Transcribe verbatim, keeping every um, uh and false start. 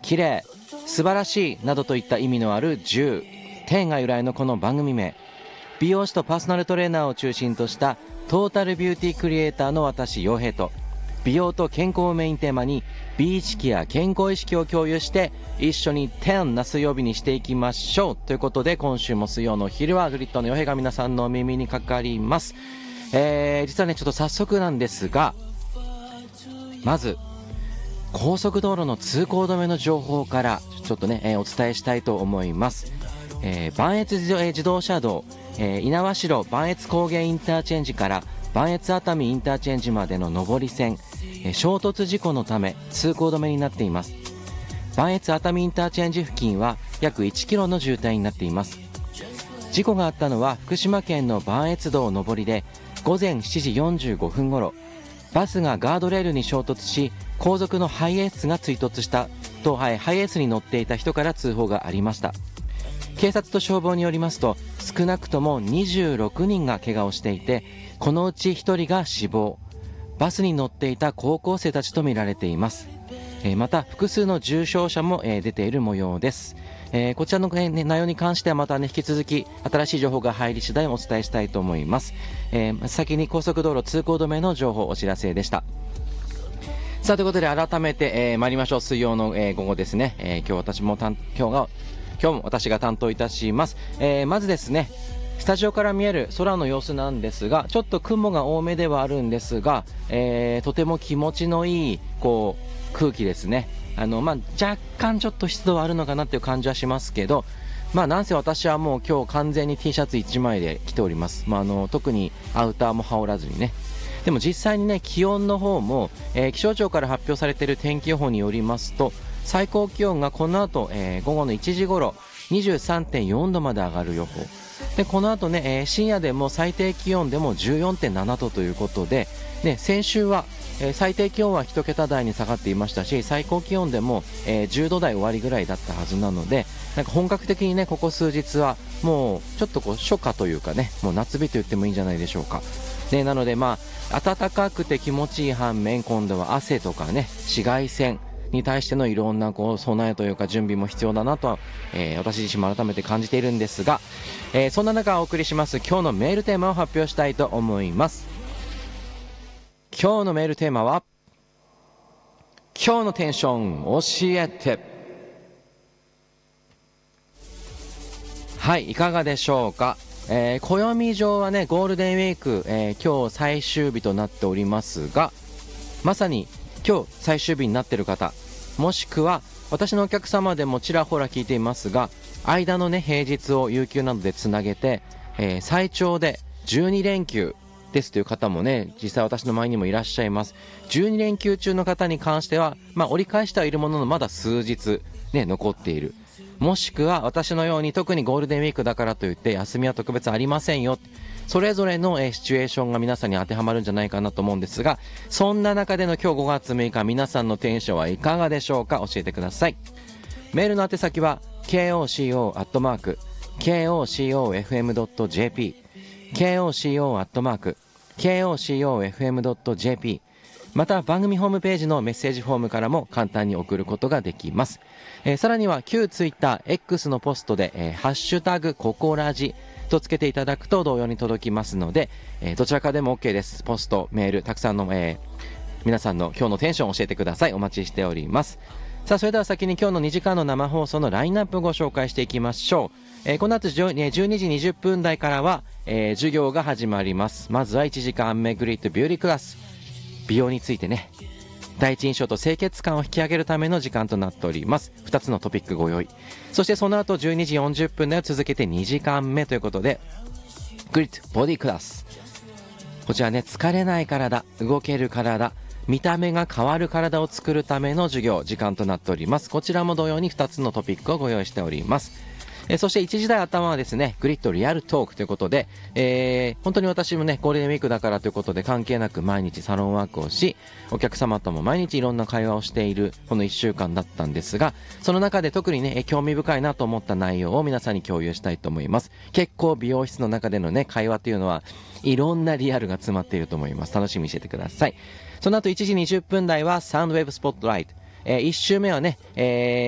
綺麗、素晴らしいなどといった意味のあるじゅう、天が由来のこの番組名。美容師とパーソナルトレーナーを中心としたトータルビューティークリエイターの私陽平と、美容と健康をメインテーマに美意識や健康意識を共有して一緒にじゅうな水曜日にしていきましょうということで、今週も水曜の昼はグリッドの陽平が皆さんのお耳にかかります。えー、実はねちょっと早速なんですが、まず高速道路の通行止めの情報からちょっとね、えー、お伝えしたいと思います。えー、磐越自動、えー、自動車道、えー、猪苗代磐越高原インターチェンジから磐越熱海インターチェンジまでの上り線、えー、衝突事故のため通行止めになっています。磐越熱海インターチェンジ付近は約いちキロの渋滞になっています。事故があったのは福島県の磐越道上りで午前しちじよんじゅうごふん頃、バスがガードレールに衝突し後続のハイエースが追突したと、はい、ハイエースに乗っていた人から通報がありました。警察と消防によりますと少なくともにじゅうろくにんが怪我をしていて、このうちひとりが死亡、バスに乗っていた高校生たちとみられています。えー、また複数の重傷者も、えー、出ている模様です。えー、こちらの、ね、内容に関してはまた、ね、引き続き新しい情報が入り次第お伝えしたいと思います。えー、先に高速道路通行止めの情報お知らせでした。さあということで改めて、えー、参りましょう。水曜の、えー、午後ですね、えー、今日私も今日が今日も私が担当いたします。えー、まずですね、スタジオから見える空の様子なんですが、ちょっと雲が多めではあるんですが、えー、とても気持ちのいいこう空気ですね。あの、まあ、若干ちょっと湿度はあるのかなっていう感じはしますけど、まあなんせ私はもう今日完全に T シャツいちまいで着ております。まあ、あの特にアウターも羽織らずにね。でも実際にね気温の方も、えー、気象庁から発表されている天気予報によりますと、最高気温がこの後、えー、午後のいちじ頃 にじゅうさんてんよんどまで上がる予報で、この後ね、えー、深夜でも最低気温でも じゅうよんてんななどということで、ね、先週は、えー、最低気温はいち桁台に下がっていましたし、最高気温でも、えー、じゅうど台終わりぐらいだったはずなので、なんか本格的にねここ数日はもうちょっとこう初夏というかね、もう夏日と言ってもいいんじゃないでしょうか。でなのでまあ暖かくて気持ちいい反面、今度は汗とかね紫外線に対してのいろんなこう備えというか準備も必要だなとは、えー、私自身も改めて感じているんですが、えー、そんな中お送りします今日のメールテーマを発表したいと思います。今日のメールテーマは、今日のテンション教えて。はい、いかがでしょうか。えー、暦上はねゴールデンウィーク、えー、今日最終日となっておりますが、まさに今日最終日になっている方、もしくは私のお客様でもちらほら聞いていますが、間のね平日を有給などでつなげて、えー、最長でじゅうにれんきゅうですという方もね実際私の前にもいらっしゃいます。じゅうにれんきゅう中の方に関しては、まあ、折り返してはいるもののまだ数日、ね、残っている、もしくは私のように特にゴールデンウィークだからといって休みは特別ありませんよ、それぞれのえシチュエーションが皆さんに当てはまるんじゃないかなと思うんですが、そんな中での今日ごがつむいか、皆さんのテンションはいかがでしょうか。教えてください。メールの宛先は ケーオーシーオー アットマーク ケーオーシーオーエフエムドットジェーピー ケーオーシーオー アットマーク ケーオーシーオーエフエムドットジェーピー、また番組ホームページのメッセージフォームからも簡単に送ることができます。えー、さらには旧ツイッター X のポストで、えー、ハッシュタグココラジとつけていただくと同様に届きますので、えー、どちらかでも OK です。ポスト、メール、たくさんの、えー、皆さんの今日のテンションを教えてください。お待ちしております。さあそれでは先に今日のにじかんの生放送のラインナップをご紹介していきましょう。えー、この後じゅうにじにじゅっぷん台からは、えー、授業が始まります。まずはいちじかんめグリッドビューティークラス、美容についてね、第一印象と清潔感を引き上げるための時間となっております。ふたつのトピックご用意。そしてその後じゅうにじよんじゅっぷんで続けてにじかんめということでグリッドボディクラス、こちらね疲れない体、動ける体、見た目が変わる体を作るための授業時間となっております。こちらも同様にふたつのトピックをご用意しております。えー、そしていちじ台頭はですねグリッドリアルトークということで、えー、本当に私もねゴールデンウィークだからということで関係なく毎日サロンワークをし、お客様とも毎日いろんな会話をしているこのいっしゅうかんだったんですが、その中で特にね興味深いなと思った内容を皆さんに共有したいと思います。結構美容室の中でのね会話というのはいろんなリアルが詰まっていると思います。楽しみにしててください。その後いちじにじゅっぷん台はサウンドウェブスポットライト、えー、いち週目はね、えー